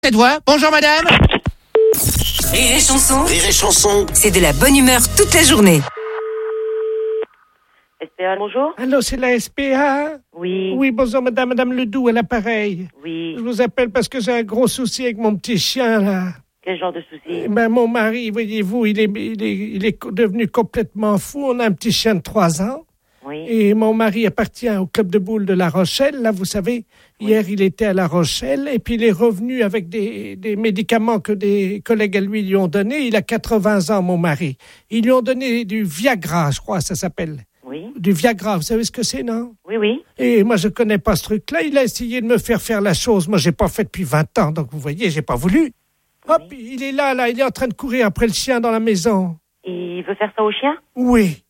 Cette voix. Bonjour madame. Rire et chanson, Rire et chanson. c'est de la bonne humeur toute la journée. SPA, bonjour. Allô, c'est la SPA? Oui. Oui, bonjour madame Ledoux à l'appareil. Oui. Je vous appelle parce que j'ai un gros souci avec mon petit chien, là. Quel genre de souci? Mon mari, voyez-vous, il est devenu complètement fou. On a un petit chien de 3 ans. Oui. Et mon mari appartient au club de boules de La Rochelle. Là, vous savez, hier, il était à La Rochelle. Et puis, il est revenu avec des médicaments que des collègues à lui ont donnés. Il a 80 ans, mon mari. Ils lui ont donné du Viagra, je crois, ça s'appelle. Oui. Du Viagra, vous savez ce que c'est, non? Oui, oui. Et moi, je connais pas ce truc-là. Il a essayé de me faire la chose. Moi, j'ai pas fait depuis 20 ans. Donc, vous voyez, j'ai pas voulu. Hop, il est là, il est en train de courir après le chien dans la maison. Il veut faire ça au chien? Oui.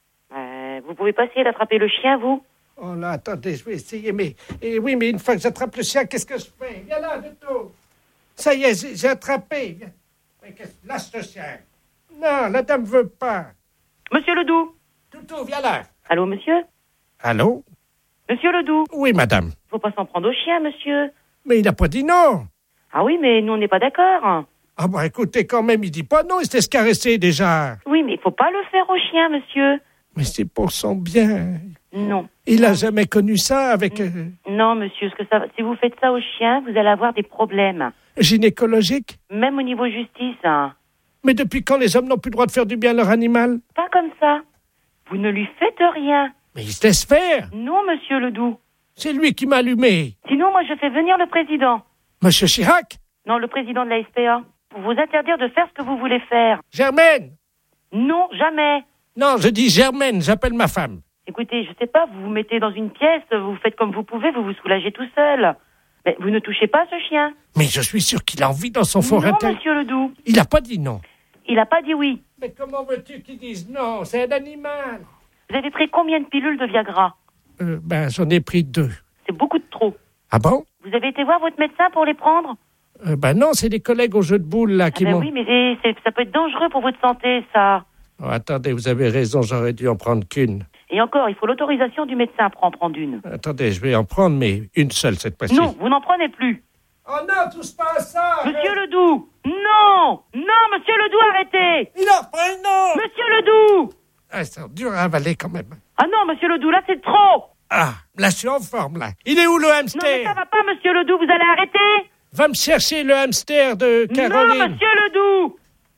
Vous pouvez pas essayer d'attraper le chien, vous? Oh là, attendez, je vais essayer, mais mais une fois que j'attrape le chien, qu'est-ce que je fais? Viens là, Toutou. Ça y est, j'ai attrapé. Mais lâche le chien. Non, la dame veut pas. Monsieur Ledoux. Toutou, viens là. Allô, monsieur? Allô? Monsieur Ledoux. Oui, madame. Faut pas s'en prendre au chien, monsieur. Mais il n'a pas dit non. Ah oui, mais nous, on n'est pas d'accord. Ah bah écoutez, quand même, il dit pas non, il s'était caressé déjà. Oui, mais il faut pas le faire au chien, monsieur. Mais c'est pour son bien. Non. Il a jamais connu ça avec... Non, monsieur, si vous faites ça au chien, vous allez avoir des problèmes. gynécologique. Même au niveau justice. Hein. Mais depuis quand les hommes n'ont plus le droit de faire du bien à leur animal? Pas comme ça. Vous ne lui faites rien. Mais il se laisse faire. Non, monsieur Ledoux. C'est lui qui m'a allumé. Sinon, moi, je fais venir le président. Monsieur Chirac? Non, le président de la SPA. Pour vous interdire de faire ce que vous voulez faire. Germaine? Non, jamais. Non, je dis Germaine, j'appelle ma femme. Écoutez, je sais pas, vous vous mettez dans une pièce, vous faites comme vous pouvez, vous vous soulagez tout seul. Mais vous ne touchez pas ce chien. Mais je suis sûr qu'il a envie dans son fort Non, intérieur. monsieur Ledoux. Il n'a pas dit non. Il a pas dit oui. Mais comment veux-tu qu'ils disent non? C'est un animal. Vous avez pris combien de pilules de Viagra? J'en ai pris 2. C'est beaucoup de trop. Ah bon? Vous avez été voir votre médecin pour les prendre? Non, c'est des collègues au jeu de boules, là, qui m'ont... Oui, mais ça peut être dangereux pour votre santé, ça. Oh, attendez, vous avez raison, j'aurais dû en prendre qu'une. Et encore, il faut l'autorisation du médecin pour en prendre une. Attendez, je vais en prendre, mais une seule cette fois-ci. Non, vous n'en prenez plus. Oh non, touche pas à ça! Monsieur Ledoux! Non! Non, monsieur Ledoux, arrêtez! Il en prend une autre! Monsieur Ledoux! Ah, c'est dur à avaler quand même. Ah non, monsieur Ledoux, là, c'est trop! Ah, là, je suis en forme, là. Il est où, le hamster? Non, mais ça va pas, monsieur Ledoux, vous allez arrêter! Va me chercher le hamster de Caroline. Non, monsieur Ledoux!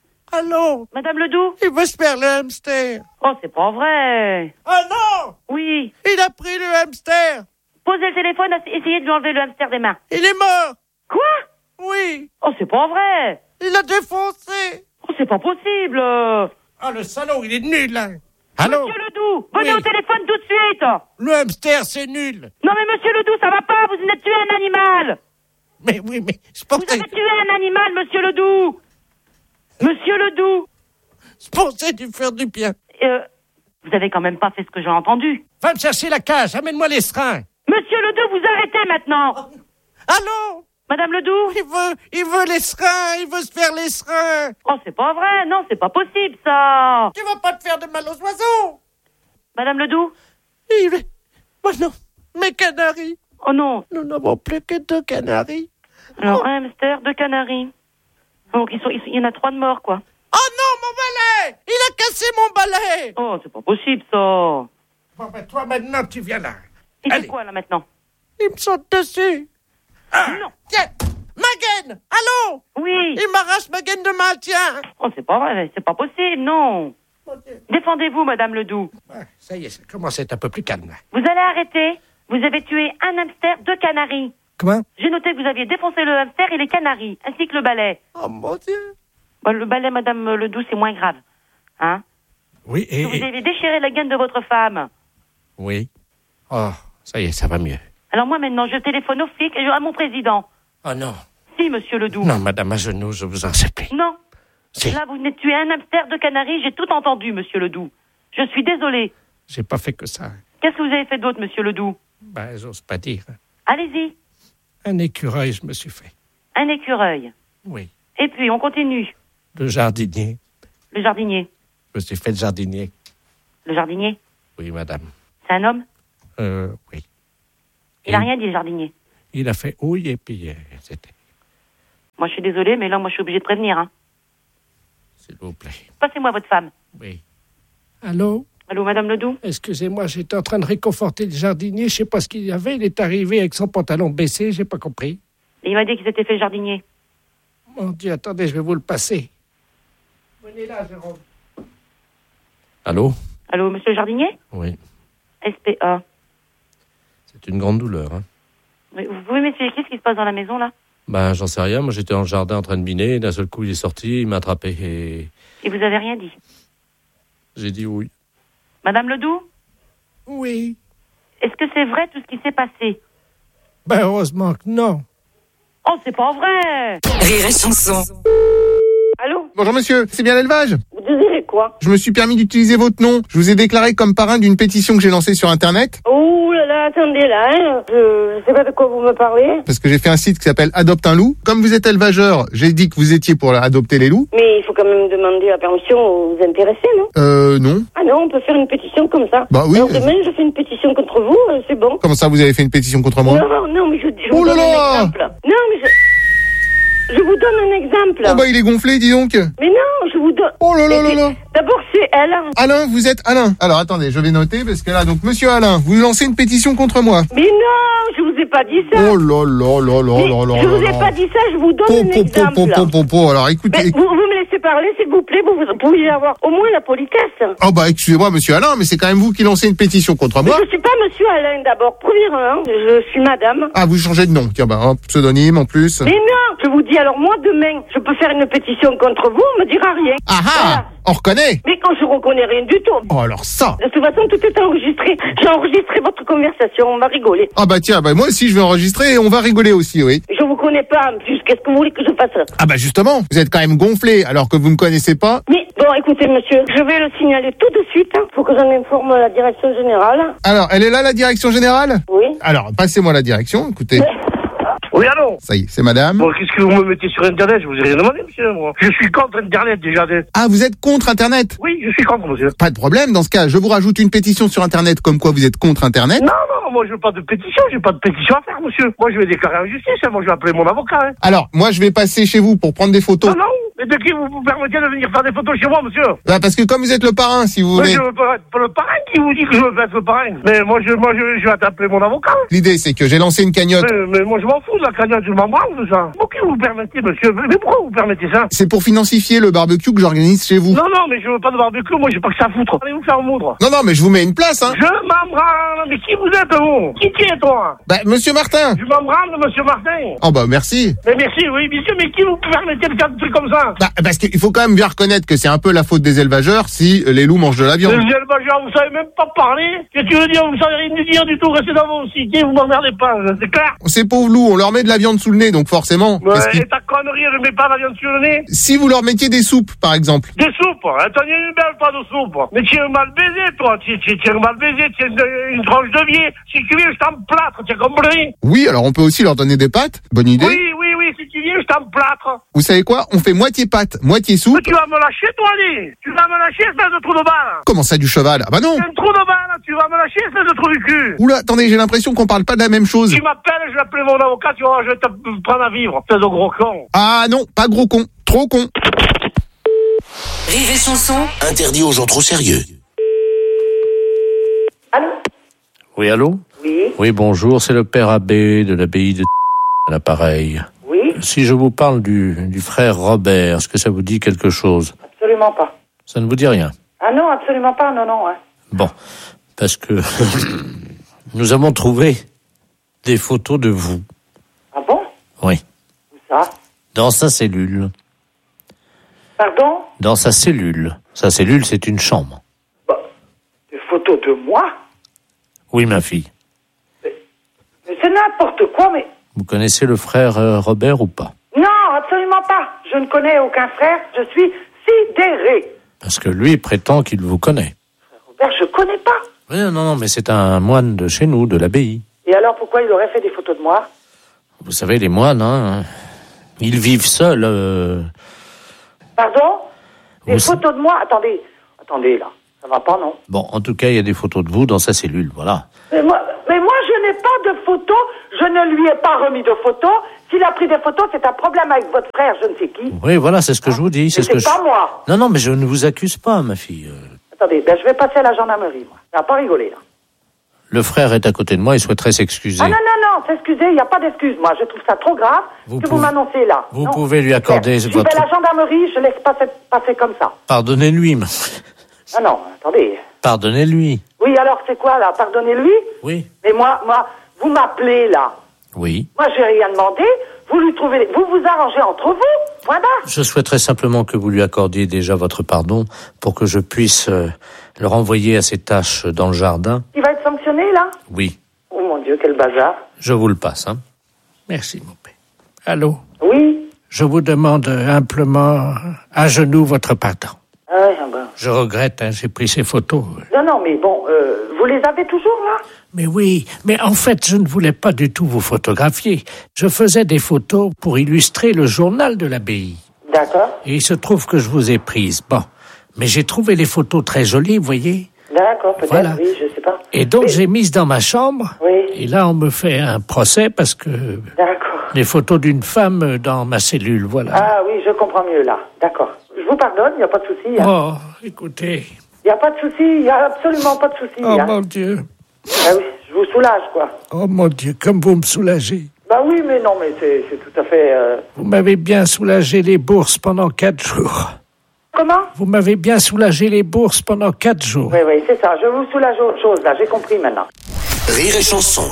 Allô? Madame Ledoux? Il veut se faire le hamster. Oh, c'est pas vrai! Oh non! Oui. Il a pris le hamster. Posez le téléphone, essayez de lui enlever le hamster des mains. Il est mort. Quoi? Oui. Oh, c'est pas vrai! Il a défoncé. Oh, c'est pas possible! Ah, le salaud, il est nul, là. Allô? Monsieur Ledoux, venez Oui. au téléphone tout de suite! Le hamster, c'est nul. Non mais monsieur Ledoux, ça va pas, vous venez de tuer un animal! Mais oui, mais je Vous pensais, avez tué un animal, monsieur Ledoux! Monsieur Ledoux! du faire du bien. Vous avez quand même pas fait ce que j'ai entendu. Va me chercher la cage, amène-moi les seringues. Monsieur Ledoux, vous arrêtez maintenant! Allô? Madame Ledoux? Il veut les seringues, il veut se faire les seringues. Oh, c'est pas vrai, non, c'est pas possible, ça! Tu vas pas te faire de mal aux oiseaux. Madame Ledoux? Oh non, mes canaris. Oh non. Nous n'avons plus que 2 canaris. Alors, un hamster, 2 canaris. Donc, il y en a 3 de morts, quoi. Oh non, mon balai! Il a cassé mon balai! Oh, c'est pas possible, ça! Bon, ben toi, maintenant, tu viens là. Il Allez. fait quoi, là, maintenant? Il me saute dessus. Ah, Non. Tiens, ma gaine! Allô? Oui! Il m'arrache ma gaine de main, tiens! Oh, c'est pas vrai, c'est pas possible, non! Mon Dieu. Défendez-vous, Madame Ledoux. Ah, ça y est, ça commence à être un peu plus calme, là. Vous allez arrêter. Vous avez tué un hamster, 2 canaris. Comment? J'ai noté que vous aviez défoncé le hamster et les canaris, ainsi que le balai. Oh, mon Dieu! Bon, le balai, Madame Ledoux, c'est moins grave. Hein? Oui, Vous avez déchiré la gaine de votre femme. Oui. Oh, ça y est, ça va mieux. Alors moi, maintenant, je téléphone aux flics et à mon président. Oh non. Si, monsieur Ledoux. Non, madame, à genoux, je vous en supplie. Non. Si. Là, vous venez de tuer un hamster, 2 canaris, j'ai tout entendu, monsieur Ledoux. Je suis désolée. J'ai pas fait que ça. Qu'est-ce que vous avez fait d'autre, monsieur Ledoux? Ben, j'ose pas dire. Allez-y. Un écureuil, je me suis fait. Un écureuil. Oui. Et puis, on continue. Le jardinier. Le jardinier. Je me suis fait le jardinier. Le jardinier? Oui, madame. C'est un homme? Oui. Il a rien dit, le jardinier. Il a fait oui et puis c'était... Moi, je suis désolée, mais là, moi, je suis obligée de prévenir. Hein. S'il vous plaît. Passez-moi votre femme. Oui. Allô? Allô, Madame Ledoux? Excusez-moi, j'étais en train de réconforter le jardinier. Je sais pas ce qu'il y avait. Il est arrivé avec son pantalon baissé. J'ai pas compris. Et il m'a dit qu'il s'était fait jardinier. Mon Dieu, attendez, je vais vous le passer. Venez là, Jérôme. Allô? Allô, monsieur le jardinier? Oui. SPA. C'est une grande douleur, hein. Mais vous pouvez m'expliquer ce qui se passe dans la maison, là? Ben, j'en sais rien. Moi, j'étais dans le jardin en train de biner. D'un seul coup, il est sorti, il m'a attrapé et Et vous avez rien dit? j'ai dit oui. Madame Ledoux? Oui. Est-ce que c'est vrai tout ce qui s'est passé? Ben, heureusement que non. Oh, c'est pas vrai! Rire et chanson. Allô? Bonjour monsieur, c'est bien l'élevage? Vous désirez quoi? Je me suis permis d'utiliser votre nom. Je vous ai déclaré comme parrain d'une pétition que j'ai lancée sur internet. Oh là là, attendez là, hein. Je sais pas de quoi vous me parlez. Parce que j'ai fait un site qui s'appelle Adopte un loup. Comme vous êtes élevageur, j'ai dit que vous étiez pour adopter les loups. Mais il faut quand même demander la permission aux intéressés, non? Non. Ah non, on peut faire une pétition comme ça. Bah oui. Alors demain, je fais une pétition contre vous, c'est bon. Comment ça, vous avez fait une pétition contre moi? Non, mais je Oh vous là donne là! un exemple. Non, mais je vous donne un exemple. Oh bah il est gonflé, dis donc. Mais non, je vous donne... Oh là là là là. D'abord, c'est elle. Alain, vous êtes Alain. Alors attendez, je vais noter parce que là, donc monsieur Alain, vous lancez une pétition contre moi. Mais non, je vous ai pas dit ça. Oh là là là là Mais là là. je vous ai pas dit ça, je vous donne un exemple. Alors écoutez. Vous me laissez parler, s'il vous plaît, vous pouvez avoir au moins la politesse. Oh bah excusez-moi monsieur Alain, mais c'est quand même vous qui lancez une pétition contre moi. Mais je suis pas monsieur Alain d'abord, premièrement, je suis madame. Ah, vous changez de nom. Tiens bah, un pseudonyme en plus. Mais non, je vous dis alors moi demain, je peux faire une pétition contre vous, on me dira rien. Ah ah, Voilà. on reconnaît. Mais quand je reconnais rien du tout. Oh alors ça. De toute façon, tout est enregistré. J'ai enregistré votre conversation, on va rigoler. Ah bah tiens, bah moi aussi je vais enregistrer et on va rigoler aussi, oui. Je vous connais pas en plus, qu'est-ce que vous voulez que je fasse? Ah bah justement, vous êtes quand même gonflé alors que vous me connaissez pas. Mais bon, écoutez monsieur, je vais le signaler tout de suite. Faut que j'en informe la direction générale. Alors, elle est là la direction générale? Oui. Alors, passez-moi la direction, écoutez. Oui, allô? Ça y est, c'est madame. Bon, qu'est-ce que vous me mettez sur Internet? Je vous ai rien demandé, monsieur, moi. Je suis contre Internet, déjà. Ah, vous êtes contre Internet? Oui, je suis contre, monsieur. Pas de problème, dans ce cas, je vous rajoute une pétition sur Internet comme quoi vous êtes contre Internet. Non, moi, je veux pas de pétition. J'ai pas de pétition à faire, monsieur. Moi, je vais déclarer en justice. Moi, je vais appeler mon avocat, hein. Alors, moi, je vais passer chez vous pour prendre des photos. Non, mais de qui vous vous permettez de venir faire des photos chez moi, monsieur? Bah, parce que comme vous êtes le parrain, si vous Mais voulez. je veux pas être le parrain qui vous dit que je veux être le parrain. Mais moi, je vais appeler mon avocat. L'idée, c'est que j'ai lancé une cagnotte. Mais moi, je m'en fous de la cagnotte. Je m'en branle de ça. Pourquoi vous permettez, monsieur? Mais pourquoi vous permettez ça? C'est pour financier le barbecue que j'organise chez vous. Non, mais je veux pas de barbecue. Moi, j'ai pas que ça à foutre. Allez vous faire moudre. Non, mais je vous mets une place, hein. Je m'en branle. Mais qui vous êtes, vous? Qui es, toi? Bah, monsieur Martin. Je m'en branle, monsieur Martin. Oh, bah, merci. Mais merci, oui, monsieur, mais qui vous permettez de faire des trucs comme ça? Bah, parce qu'il faut quand même bien reconnaître que c'est un peu la faute des élevageurs si les loups mangent de la viande. Les élevageurs, vous savez même pas parler. Qu'est-ce que tu veux dire? Vous savez rien dire du tout. Restez dans vos cités, vous m'emmerdez pas, c'est clair? Ces pauvres loups, on leur met de la viande sous le nez, donc forcément. Ouais, et ta connerie, je mets pas la viande sur le nez. Si vous leur mettiez des soupes, par exemple. Des soupes? Attends, une belle pas de soupe. Mais tu es mal baisé, toi. Tu es mal baisé, tu es une tranche de vie. Si tu viens, je t'emplâtre, tu as compris? Oui, alors on peut aussi leur donner des pâtes. Bonne idée. Oui, si tu viens, je t'emplâtre. Vous savez quoi? On fait moitié pâte, moitié soupe. Mais tu vas me lâcher, toi, Ali. Tu vas me lâcher, espèce de trou de balle. Comment ça, du cheval? Ah bah non. C'est un trou de balle, tu vas me lâcher, espèce de trou du cul. Oula, attendez, j'ai l'impression qu'on parle pas de la même chose. Tu m'appelles, je vais appeler mon avocat, tu vois, je vais te prendre à vivre, espèce de gros con. Ah non, pas gros con, trop con. Rire et chanson. Interdit aux gens trop sérieux. Allô? Oui, allô? Oui. Oui, bonjour, c'est le père abbé de l'abbaye de à l'appareil. Oui. Si je vous parle du frère Robert, est-ce que ça vous dit quelque chose? Absolument pas. Ça ne vous dit rien? Ah non, absolument pas, non, hein. Bon, parce que nous avons trouvé des photos de vous. Ah bon? Oui. Où ça? Dans sa cellule. Pardon? Dans sa cellule. Sa cellule, c'est une chambre. Bah, des photos de moi? Oui, ma fille. Mais c'est n'importe quoi, mais... Vous connaissez le frère Robert ou pas? Non, absolument pas. Je ne connais aucun frère, je suis sidéré. Parce que lui prétend qu'il vous connaît. Robert, je connais pas. Oui, non, mais c'est un moine de chez nous, de l'abbaye. Et alors, pourquoi il aurait fait des photos de moi? Vous savez, les moines, hein, ils vivent seuls. Pardon? Des Vous- photos de moi? Attendez, là. Ça va pas, non. Bon, en tout cas, il y a des photos de vous dans sa cellule, voilà. Mais moi, je n'ai pas de photos. Je ne lui ai pas remis de photos. S'il a pris des photos, c'est un problème avec votre frère, je ne sais qui. Oui, voilà, c'est ce que je vous dis. C'est pas moi. Non, mais je ne vous accuse pas, ma fille. Attendez, je vais passer à la gendarmerie, moi. Ça va pas rigoler, là. Le frère est à côté de moi, il souhaiterait s'excuser. Ah non, s'excuser, il n'y a pas d'excuse, moi. Je trouve ça trop grave vous m'annoncez là. Vous pouvez lui accorder votre... Je vais à la gendarmerie, je laisse pas passer comme ça. Pardonnez-lui. Non, attendez. Pardonnez-lui. Oui, alors c'est quoi, là? Pardonnez-lui? Oui. Mais moi, vous m'appelez, là. Oui. Moi, j'ai rien demandé. Vous lui trouvez... Vous vous arrangez entre vous. Point barre. Je souhaiterais simplement que vous lui accordiez déjà votre pardon pour que je puisse le renvoyer à ses tâches dans le jardin. Il va être sanctionné, là? Oui. Oh mon Dieu, quel bazar. Je vous le passe, hein. Merci, mon père. Allô? Oui. Je vous demande humblement à genoux votre pardon. Ah oui, ben. Je regrette, j'ai pris ces photos. Non, mais bon, vous les avez toujours, là? Mais oui, mais en fait, je ne voulais pas du tout vous photographier. Je faisais des photos pour illustrer le journal de l'abbaye. D'accord. Et il se trouve que je vous ai prise. Bon, mais j'ai trouvé les photos très jolies, vous voyez. D'accord, peut-être, voilà. Oui, je sais pas. Et donc, j'ai mise dans ma chambre. Oui. Et là, on me fait un procès parce que... D'accord. Les photos d'une femme dans ma cellule, voilà. Ah oui, je comprends mieux, là. D'accord. Je vous pardonne, il n'y a pas de souci. Hein. Oh, écoutez... Il n'y a pas de souci, il n'y a absolument pas de souci. Oh, hein. mon Dieu. Ah oui, je vous soulage, quoi. Oh, mon Dieu, comme vous me soulagez. Bah oui, mais non, mais c'est tout à fait... Vous m'avez bien soulagé les bourses pendant 4 jours. Comment? Vous m'avez bien soulagé les bourses pendant 4 jours. Oui, c'est ça. Je vous soulage autre chose, là. J'ai compris, maintenant. Rire et chanson.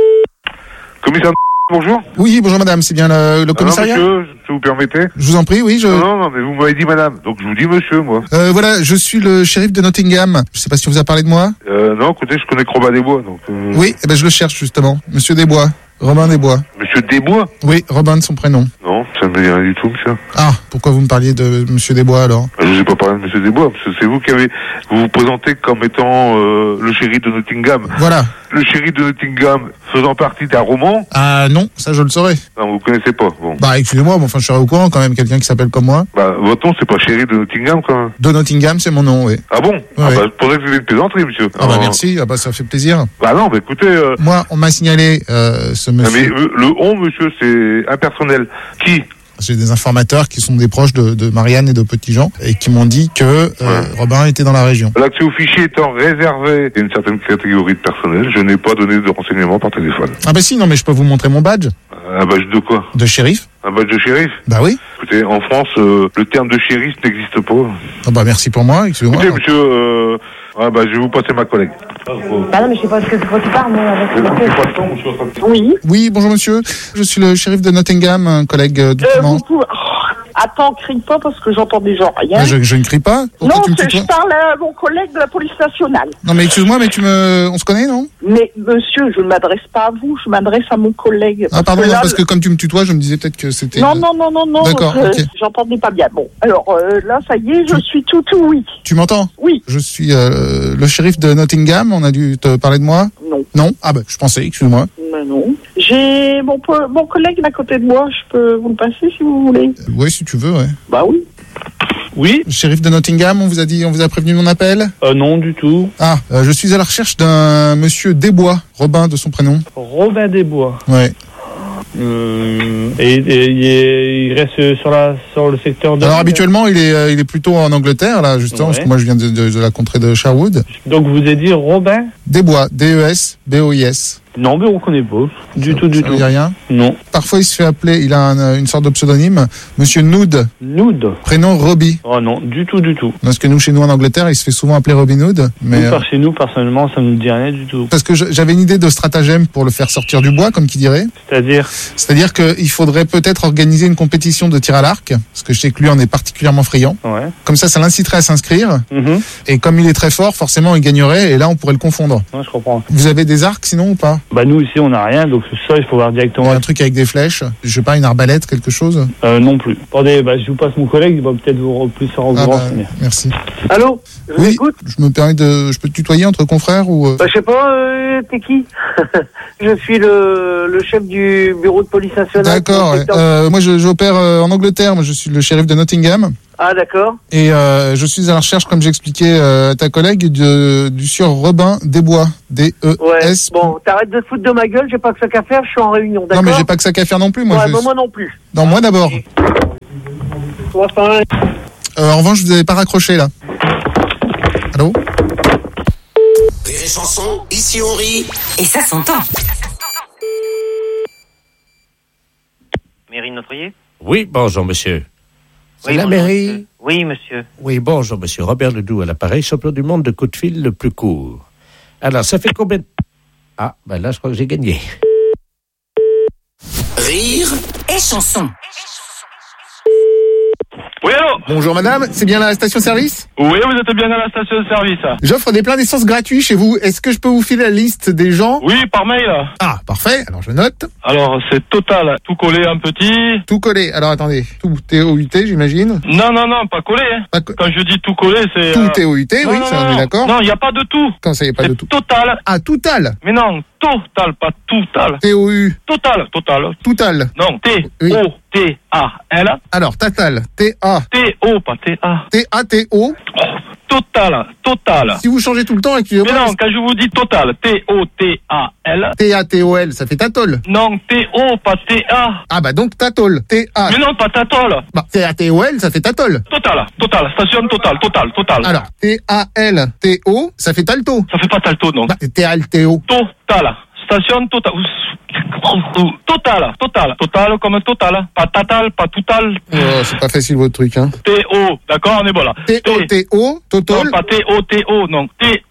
Commissaire, bonjour. Oui, bonjour madame, c'est bien le commissariat? Non, monsieur, si vous permettez. Je vous en prie, oui, Non, mais vous m'avez dit madame, donc je vous dis monsieur, moi. Voilà, je suis le shérif de Nottingham. Je sais pas si on vous a parlé de moi. Non, écoutez, je connais Robin Desbois, donc... Oui, je le cherche justement. Monsieur Desbois. Robin Desbois. Monsieur Desbois? Oui, Robin de son prénom. Non, ça ne me dit rien du tout, monsieur. Ah, pourquoi vous me parliez de monsieur Desbois alors? Je ne vous ai pas parlé de monsieur Desbois, parce que c'est vous qui avez... Vous vous présentez comme étant le shérif de Nottingham. Voilà. Le shérif de Nottingham faisant partie d'un roman? Ah non, ça je le saurais. Non, vous connaissez pas, bon. Bah excusez-moi, mais enfin je serais au courant quand même, quelqu'un qui s'appelle comme moi. Bah, votre nom, c'est pas shérif de Nottingham, quand même? De Nottingham, c'est mon nom, oui. Ah bon? Ouais. Ah bah, je pensais que c'était une plaisanterie, monsieur. Ah bah merci, ah bah ça fait plaisir. Bah non, bah écoutez... Moi, on m'a signalé ce monsieur... Mais le on, monsieur, c'est impersonnel. Qui? J'ai des informateurs qui sont des proches de Marianne et de Petit Jean et qui m'ont dit que Robin était dans la région. L'accès au fichier étant réservé à une certaine catégorie de personnel, je n'ai pas donné de renseignements par téléphone. Ah bah si, non mais je peux vous montrer mon badge. Un badge de quoi? De shérif. Un badge de shérif? Bah oui. Écoutez, en France, le terme de shérif n'existe pas. Ah bah merci pour moi, excusez-moi. Écoutez, monsieur, je vais vous passer ma collègue. Bah non, mais je sais pas ce que tu parles, mais avec Oui. Oui, bonjour monsieur. Je suis le shérif de Nottingham, un collègue du Attends, crie pas parce que j'entends des gens rien. Mais je ne crie pas. Pourquoi non, tu me tutoies? je parle à mon collègue de la police nationale. Non mais excuse-moi, mais on se connaît, non? Mais monsieur, je ne m'adresse pas à vous, je m'adresse à mon collègue. Ah pardon, parce que comme tu me tutoies, je me disais peut-être que c'était... Non. D'accord, ok. J'entendais pas bien. Bon, alors là, ça y est, je suis tout oui. Tu m'entends? Oui. Je suis le shérif de Nottingham, on a dû te parler de moi? Non. Non? Ah bah, je pensais, excuse-moi. Mais non. J'ai mon collègue à côté de moi, je peux vous le passer si vous voulez. Oui, si tu veux, ouais. Bah oui. Oui. Shérif de Nottingham, on vous a prévenu mon appel? Non, du tout. Ah, je suis à la recherche d'un monsieur Desbois, Robin de son prénom. Robin Desbois. Ouais. Et il reste sur le secteur de... Alors habituellement, il est plutôt en Angleterre, là, justement, parce que moi je viens de la contrée de Sherwood. Donc vous avez dit Robin Desbois, D-E-S-B-O-I-S. Non, mais on connaît pas. Du tout. Ça veut dire rien? Non. Parfois, il se fait appeler, il a une sorte de pseudonyme, Monsieur Nood. Nood. Prénom Robbie. Oh non, du tout. Parce que nous, chez nous en Angleterre, il se fait souvent appeler Robin Hood. Mais par chez nous, personnellement, ça ne me dit rien du tout. Parce que j'avais une idée de stratagème pour le faire sortir du bois, comme qui dirait. C'est-à-dire qu'il faudrait peut-être organiser une compétition de tir à l'arc, parce que je sais que lui en est particulièrement friand. Ouais. Comme ça l'inciterait à s'inscrire. Mm-hmm. Et comme il est très fort, forcément, il gagnerait, et là, on pourrait le confondre. Ouais, je comprends. Vous avez des arcs, sinon, ou pas? Bah, nous, ici, on n'a rien, donc ça, il faut voir directement. Un truc avec des flèches, je sais pas, une arbalète, quelque chose? Non plus. Attendez, je vous passe mon collègue, il va peut-être vous plus se renseigner. Merci. Allô? Je vous écoute? Je me permets je peux te tutoyer entre confrères ou... je sais pas, t'es qui? Je suis le chef du bureau de police nationale. D'accord, moi j'opère en Angleterre, moi je suis le shérif de Nottingham. Ah, d'accord. Et je suis à la recherche, comme j'expliquais à ta collègue, du sieur Robin Desbois. D-E-S. Ouais. Bon, t'arrêtes de te foutre de ma gueule, j'ai pas que ça qu'à faire, je suis en réunion, d'accord? Non, mais j'ai pas que ça qu'à faire non plus, moi. Ouais, bah, moi non plus. Non, moi d'abord. Enfin... En revanche, vous n'avez pas raccroché, là. Allô? Rire et chanson, ici on rit. Et ça s'entend. Mairie de Notre-Riez? Oui, bonjour, monsieur. C'est Oui, la bonjour, mairie? monsieur. Oui, monsieur. Oui, bonjour, monsieur. Robert Ledoux à l'appareil, champion du monde de coup de fil le plus court. Alors, ça fait combien de... Ah, ben là, je crois que j'ai gagné. Rire et chanson. Oui, allô? Bonjour madame, c'est bien la station-service? Oui, vous êtes bien à la station de service. J'offre des pleins d'essence gratuits chez vous. Est-ce que je peux vous filer la liste des gens? Oui, par mail. Ah, parfait. Alors je note. Alors, c'est Total, tout collé en petit. Tout collé. Alors attendez, tout T-O-U-T, j'imagine? Non, pas collé. Hein. Quand je dis tout collé, c'est... Tout T-O-U-T, oui, ça on est d'accord. Non, il n'y a pas de tout. Quand ça y a pas de tout? Total. Ah, Total. Mais non, Total, pas Total. T-O-U. Total. Total. Non, T-O-T-A-L. Alors, Total. T-A. T-O, pas T-A. T-A-T-O. Total. Si vous changez tout le temps, excusez-moi. Mais non, quand je vous dis Total, T-O-T-A-L. T-A-T-O-L, ça fait Tatol. Non, T-O, pas T-A. Ah bah donc Tatol. T-A. Mais non, pas Tatol. Bah, T-A-T-O-L, ça fait Tatol. Total, station Total. Alors, T-A-L-T-O, ça fait Talto. Ça fait pas Talto, non. Bah, T-A-L-T-O. Total, station Total. Total comme Total. Pas Tatal, pas Toutal. Oh, c'est pas facile votre truc, hein. T-O, d'accord, on est bon là. T-O-T-O, Total. Non, pas T-O-T-O, non.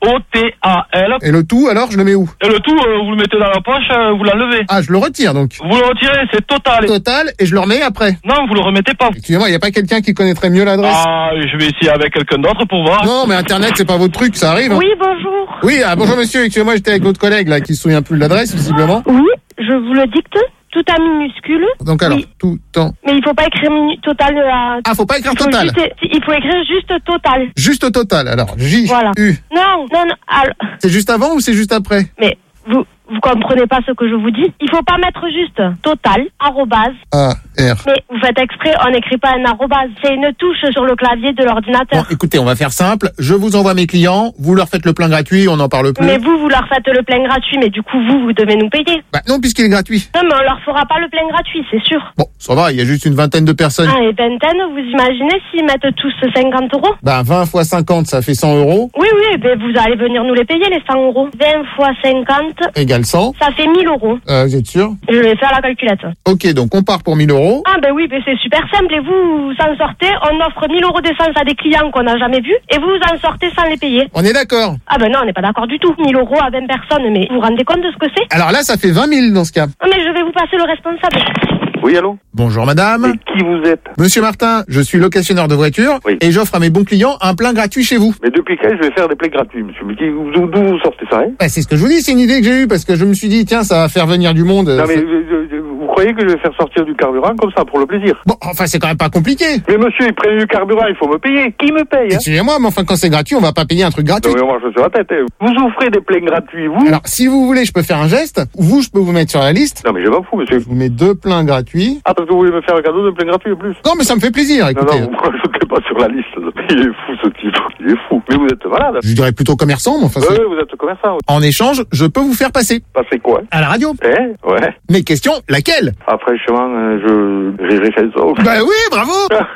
T-O-T-A-L. Et le tout, alors, je le mets où? Et le tout, vous le mettez dans la poche, vous l'enlevez. Ah, je le retire, donc. Vous le retirez, c'est Total. Total, et je le remets après. Non, vous le remettez pas. Excusez-moi, y a pas quelqu'un qui connaîtrait mieux l'adresse? Ah, je vais essayer avec quelqu'un d'autre pour voir. Non, mais Internet, c'est pas votre truc, ça arrive. Hein. Oui, bonjour. Oui, bonjour monsieur, excusez-moi, j'étais avec votre collègue, là, qui se souvient plus de l'adresse, visiblement. Oui, je vous le dicte. Tout en minuscule. Donc alors, oui. tout en... Mais il faut pas écrire total. Ah, faut pas écrire total. Il faut écrire juste total. Juste total, alors. J-U. Voilà. Non. Alors... C'est juste avant ou c'est juste après? Mais vous comprenez pas ce que je vous dis. Il faut pas mettre juste total, arrobase. A-R. Mais vous faites exprès, on n'écrit pas un arrobase. C'est une touche sur le clavier de l'ordinateur. Bon, écoutez, on va faire simple. Je vous envoie mes clients. Vous leur faites le plein gratuit, on n'en parle plus. Mais vous leur faites le plein gratuit, mais du coup, vous devez nous payer. Bah non, puisqu'il est gratuit. Non, mais on leur fera pas le plein gratuit, c'est sûr. Bon, ça va, il y a juste une vingtaine de personnes. Ah, et vingtaine, vous imaginez s'ils mettent tous 50 €? Bah 20 fois 50, ça fait 100 €. Oui, ben vous allez venir nous les payer, les 100 €. 20 fois 50... égale 100. Ça fait 1000 €. Vous êtes sûr? Je vais faire la calculette. Ok, donc on part pour 1000 €. Ah ben oui, ben c'est super simple. Et vous en sortez, on offre 1000 € d'essence à des clients qu'on n'a jamais vus, et vous en sortez sans les payer. On est d'accord? Ah ben non, on n'est pas d'accord du tout. 1000 € à 20 personnes, mais vous vous rendez compte de ce que c'est? Alors là, ça fait 20 000 dans ce cas. Ah, mais je vais vous passer le responsable. Oui, allô? Bonjour madame. Mais qui vous êtes? Monsieur Martin, je suis locationneur de voiture, oui. Et j'offre à mes bons clients un plein gratuit chez vous. Mais depuis quand je vais faire des pleins gratuits, monsieur? Mais d'où vous sortez ça, hein? Bah, c'est ce que je vous dis, c'est une idée que j'ai eue, parce que je me suis dit, tiens, ça va faire venir du monde. Non mais vous croyez que je vais faire sortir du carburant comme ça pour le plaisir? Bon, enfin, c'est quand même pas compliqué. Mais monsieur, il prend du carburant, il faut me payer. Qui me paye, hein? Excusez-moi, mais enfin, quand c'est gratuit, on va pas payer un truc gratuit. Non mais on marche sur la tête, hein. Vous offrez des pleins gratuits, vous? Alors, si vous voulez, je peux faire un geste. Vous, je peux vous mettre sur la liste. Non mais je m'en fous, monsieur. Je vous mets 2 pleins gratuits. Ah, parce que vous voulez me faire un cadeau de plein gratuit en plus? Non, mais ça me fait plaisir, écoutez. Non, moi, je ne pas sur la liste. Il est fou, ce type. Il est fou. Mais vous êtes malade. Je dirais plutôt commerçant, mais enfin... Oui, vous êtes commerçant. En échange, je peux vous faire passer. Passer quoi? À la radio. Ouais. Mais question, laquelle? Ah, franchement, je rirai chez ça. Bah oui, bravo.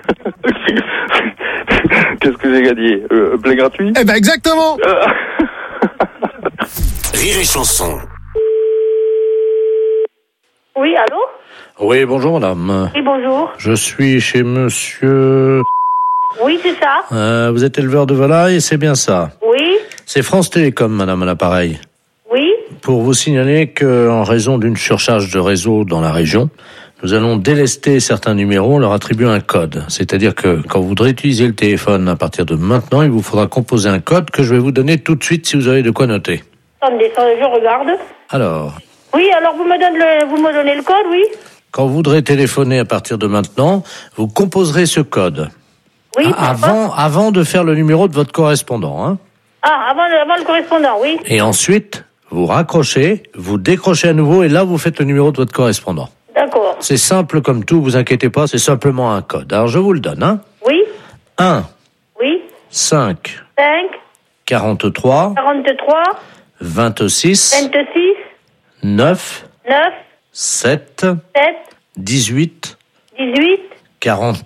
Qu'est-ce que j'ai gagné? Plein gratuit? Eh ben exactement. Rire et chanson. Oui, allô? Oui, bonjour madame. Oui, bonjour. Je suis chez monsieur... Oui, c'est ça. Vous êtes éleveur de volailles, c'est bien ça? Oui. C'est France Télécom, madame, à l'appareil. Oui. Pour vous signaler qu'en raison d'une surcharge de réseau dans la région, nous allons délester certains numéros en leur attribuant un code. C'est-à-dire que quand vous voudrez utiliser le téléphone à partir de maintenant, il vous faudra composer un code que je vais vous donner tout de suite si vous avez de quoi noter. Attendez, je regarde. Alors... Oui, alors vous me donnez le code, oui? Quand vous voudrez téléphoner à partir de maintenant, vous composerez ce code. Oui, avant de faire le numéro de votre correspondant, hein. Ah, avant le correspondant, oui. Et ensuite, vous raccrochez, vous décrochez à nouveau et là, vous faites le numéro de votre correspondant. D'accord. C'est simple comme tout, vous inquiétez pas, c'est simplement un code. Alors, je vous le donne, hein. Oui. 1 Oui. 5 5 43 43 26 26 9 9 7 7 18 18 40